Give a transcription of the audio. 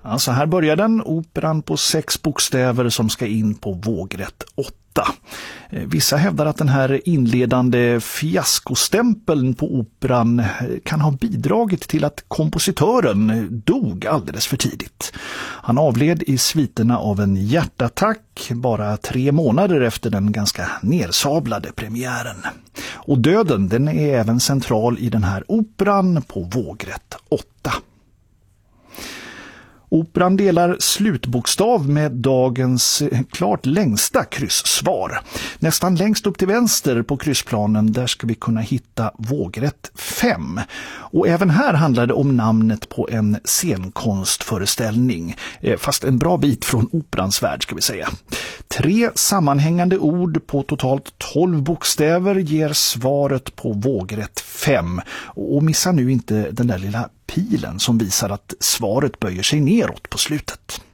Ja, så här börjar den, operan på 6 bokstäver som ska in på vågrätt 8. Vissa hävdar att den här inledande fiaskostämpeln på operan kan ha bidragit till att kompositören dog alldeles för tidigt. Han avled i sviterna av en hjärtattack bara 3 månader efter den ganska nersablade premiären. Och döden, den är även central i den här operan på vågrätt 8. Operan delar slutbokstav med dagens klart längsta kryssvar. Nästan längst upp till vänster på kryssplanen där ska vi kunna hitta vågrätt 5. Och även här handlar det om namnet på en scenkonstföreställning, fast en bra bit från operans värld ska vi säga. 3 sammanhängande ord på totalt 12 bokstäver ger svaret på vågrätt 5. Och missa nu inte den där lilla pilen som visar att svaret böjer sig neråt på slutet.